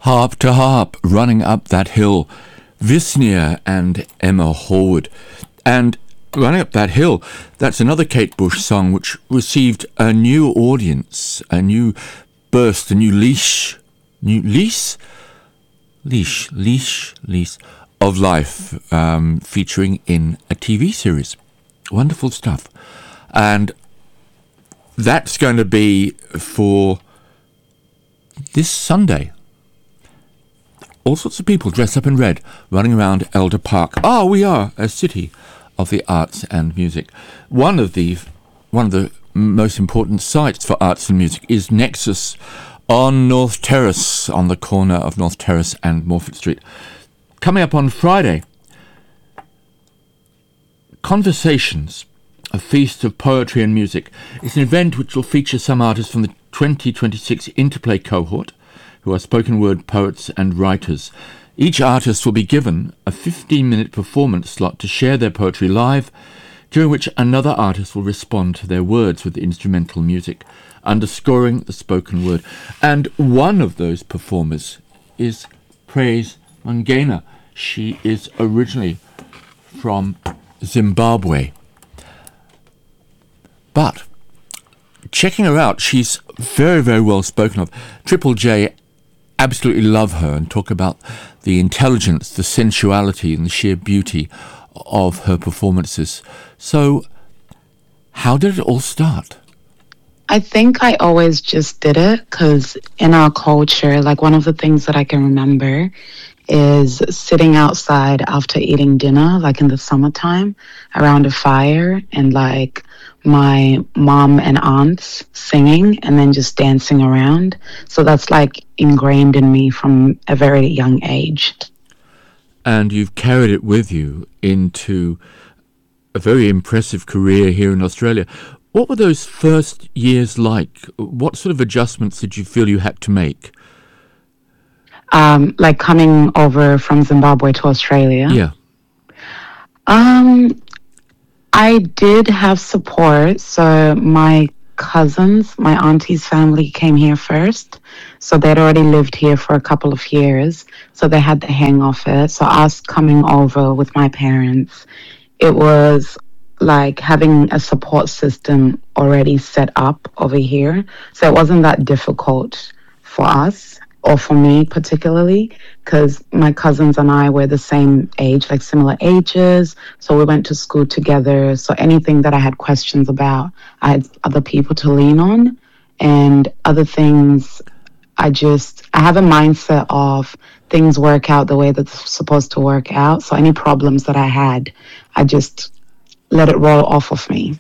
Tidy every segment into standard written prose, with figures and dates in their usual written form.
Harp to Harp, Running Up That Hill, Visnia and Emma Horwood. And Running Up That Hill, that's another Kate Bush song which received a new audience, a new burst, a new leash of life, featuring in a TV series. Wonderful stuff. And that's going to be for this Sunday. All sorts of people dressed up in red, running around Elder Park. We are a city of the arts and music. One of the most important sites for arts and music is Nexus on North Terrace, on the corner of North Terrace and Morford Street. Coming up on Friday, Conversations, a feast of poetry and music. It's an event which will feature some artists from the 2026 Interplay cohort, who are spoken word poets and writers. Each artist will be given a 15-minute performance slot to share their poetry live, during which another artist will respond to their words with instrumental music, underscoring the spoken word. And one of those performers is Praise Mangena. She is originally from Zimbabwe. But checking her out, she's very, very well spoken of. Triple J absolutely love her and talk about the intelligence, the sensuality and the sheer beauty of her performances. So how did it all start? I think I always just did it because in our culture, like one of the things that I can remember is sitting outside after eating dinner, like in the summertime, around a fire, and like my mom and aunts singing and then just dancing around. So that's like ingrained in me from a very young age. And you've carried it with you into a very impressive career here in Australia. What were those first years like? What sort of adjustments did you feel you had to make? Like coming over from Zimbabwe to Australia? Yeah. I did have support. So my cousins, my auntie's family came here first. So they'd already lived here for a couple of years. So they had the hang of it. So us coming over with my parents, it was like having a support system already set up over here. So it wasn't that difficult for us, or for me particularly, because my cousins and I were the same age, like similar ages. So we went to school together. So anything that I had questions about, I had other people to lean on. And other things, I have a mindset of things work out the way that they're supposed to work out. So any problems that I had, I just let it roll off of me.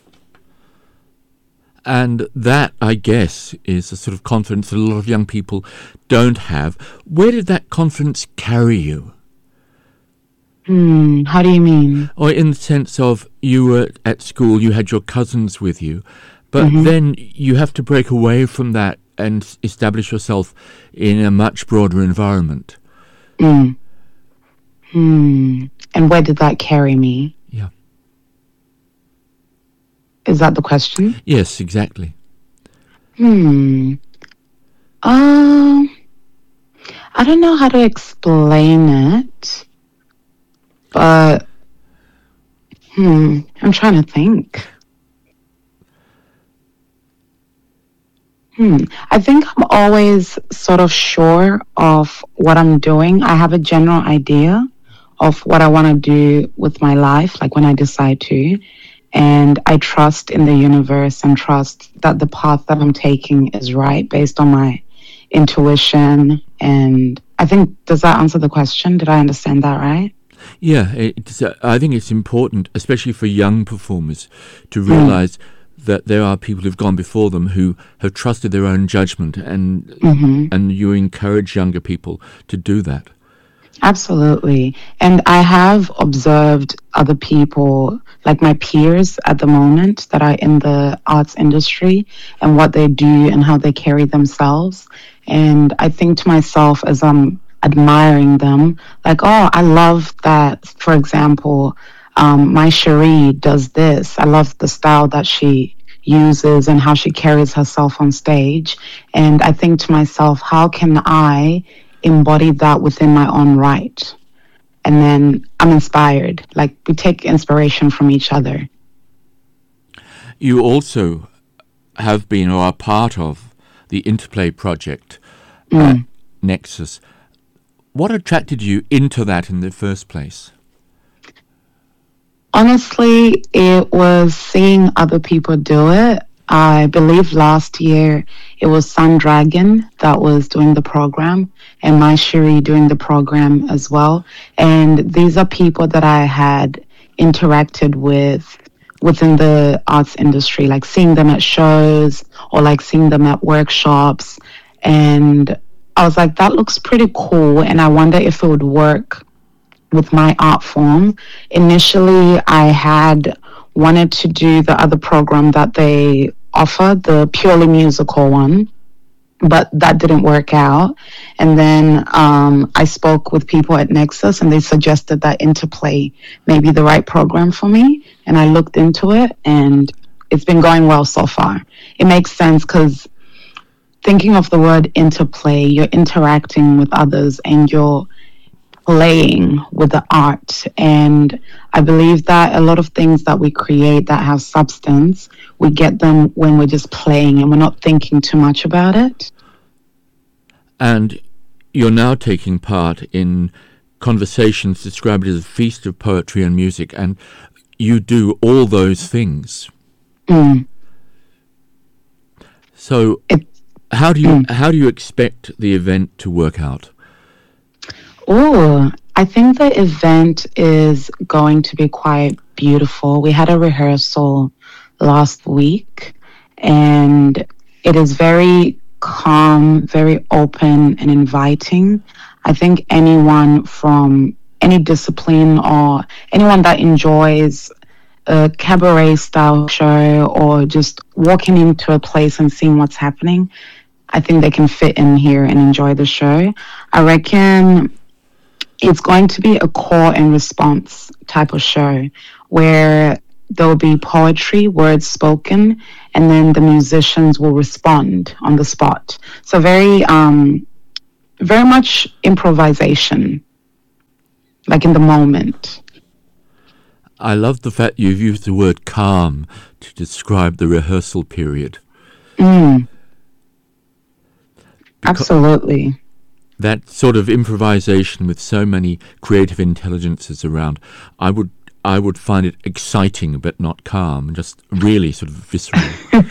And that, I guess, is a sort of confidence that a lot of young people don't have. Where did that confidence carry you? How do you mean? Or in the sense of you were at school, you had your cousins with you, but then you have to break away from that and establish yourself in a much broader environment. And where did that carry me? Yeah. Is that the question? Yes, exactly. I don't know how to explain it, but I'm trying to think. I think I'm always sort of sure of what I'm doing. I have a general idea of what I want to do with my life, like when I decide to. And I trust in the universe and trust that the path that I'm taking is right based on my intuition. And I think, does that answer the question? Did I understand that right? Yeah, I think it's important, especially for young performers, to realise that there are people who've gone before them who have trusted their own judgment, and you encourage younger people to do that. Absolutely. And I have observed other people, like my peers at the moment that are in the arts industry, and what they do and how they carry themselves. And I think to myself as I'm admiring them, like, oh, I love that, for example, my Cherie does this. I love the style that she uses and how she carries herself on stage. And I think to myself, how can I embody that within my own right. And then I'm inspired. Like, we take inspiration from each other. You also have been or are part of the Interplay project at Nexus. What attracted you into that in the first place? Honestly, it was seeing other people do it. I believe last year it was Sun Dragon that was doing the program, and Mai Shiri doing the program as well. And these are people that I had interacted with within the arts industry, like seeing them at shows or like seeing them at workshops. And I was like, that looks pretty cool. And I wonder if it would work with my art form. Initially, I had wanted to do the other program that they offer, the purely musical one, but that didn't work out. And then I spoke with people at Nexus, and they suggested that Interplay may be the right program for me. And I looked into it, and it's been going well so far. It makes sense because thinking of the word interplay, you're interacting with others and you're playing with the art. And I believe that a lot of things that we create that have substance, we get them when we're just playing and we're not thinking too much about it. And you're now taking part in conversations described as a feast of poetry and music, and you do all those things. So how do you expect the event to work out? Oh, I think the event is going to be quite beautiful. We had a rehearsal last week, and it is very calm, very open and inviting. I think anyone from any discipline or anyone that enjoys a cabaret style show or just walking into a place and seeing what's happening, I think they can fit in here and enjoy the show. I reckon it's going to be a call and response type of show where there'll be poetry, words spoken, and then the musicians will respond on the spot. So very much improvisation, like in the moment. I love the fact you've used the word calm to describe the rehearsal period. Absolutely. That sort of improvisation with so many creative intelligences around, I would find it exciting but not calm, just really sort of visceral.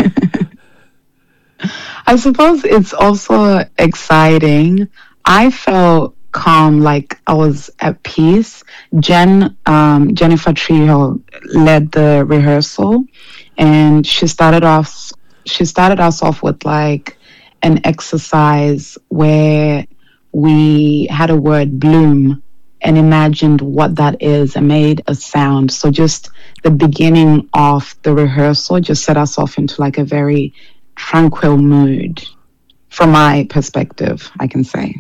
I suppose it's also exciting. I felt calm, like I was at peace. Jennifer Trio led the rehearsal, and she started us off with like an exercise where we had a word bloom and imagined what that is and made a sound. So just the beginning of the rehearsal just set us off into like a very tranquil mood, from my perspective, I can say.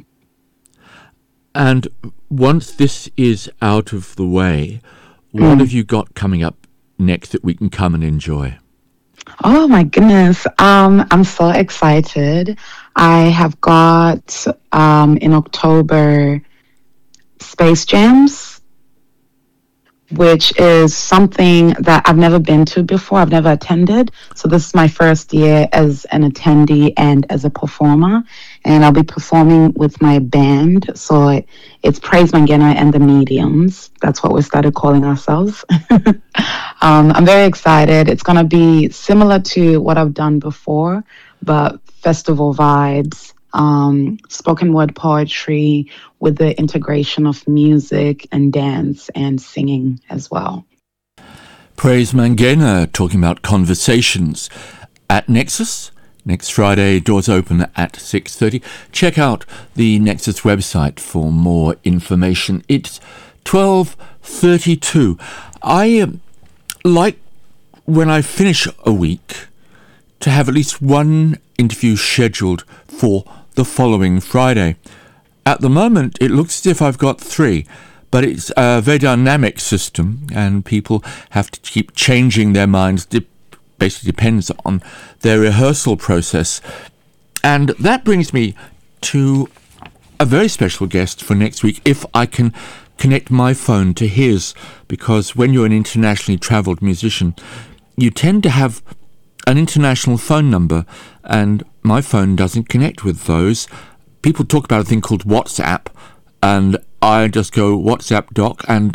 And once this is out of the way, what have you got coming up next that we can come and enjoy? Oh my goodness. I'm so excited. I have got in October Space Jams, which is something that I've never been to before. I've never attended. So this is my first year as an attendee and as a performer. And I'll be performing with my band. So it's Praise Mangena and the Mediums. That's what we started calling ourselves. I'm very excited. It's going to be similar to what I've done before, but festival vibes, spoken word poetry with the integration of music and dance and singing as well. Praise Mangena talking about conversations at Nexus. Next Friday, doors open at 6:30. Check out the Nexus website for more information. It's 12:32. I like, when I finish a week, to have at least one interview scheduled for the following Friday. At the moment, it looks as if I've got 3, but it's a very dynamic system, and people have to keep changing their minds. Basically depends on their rehearsal process. And that brings me to a very special guest for next week if I can connect my phone to his, because when you're an internationally travelled musician, you tend to have an international phone number, and my phone doesn't connect with those. People talk about a thing called WhatsApp, and I just go WhatsApp doc and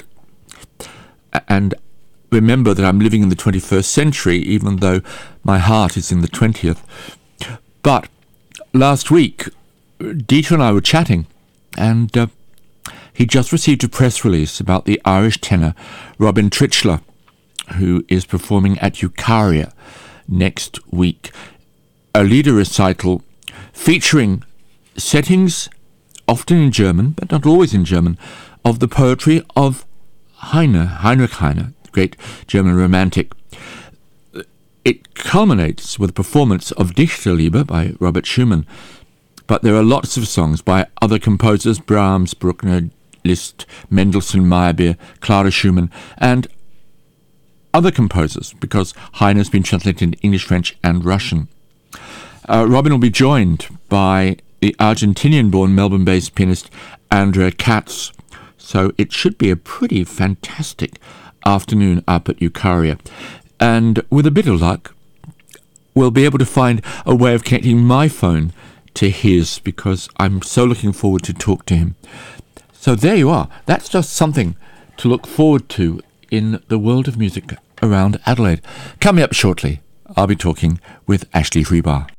remember that I'm living in the 21st century, even though my heart is in the 20th. But last week, Dieter and I were chatting, and he just received a press release about the Irish tenor Robin Tritchler, who is performing at Eucharia next week. A lieder recital featuring settings, often in German, but not always in German, of the poetry of Heinrich Heine, the great German romantic. It culminates with a performance of Dichterliebe by Robert Schumann, but there are lots of songs by other composers, Brahms, Bruckner, Liszt, Mendelssohn, Meyerbeer, Clara Schumann, and other composers, because Heine has been translated into English, French, and Russian. Robin will be joined by the Argentinian-born Melbourne-based pianist Andrea Katz, so it should be a pretty fantastic afternoon up at Eucharia. And with a bit of luck, we'll be able to find a way of connecting my phone to his, because I'm so looking forward to talk to him. So there you are. That's just something to look forward to in the world of music around Adelaide. Coming up shortly, I'll be talking with Ashley Freebar.